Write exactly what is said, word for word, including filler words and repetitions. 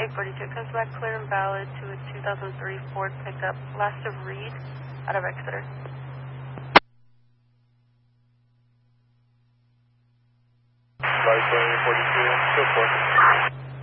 Flight forty-two comes back clear and valid to a two thousand three Ford pickup, last of Reed, out of Exeter. Flight forty-two, go for it.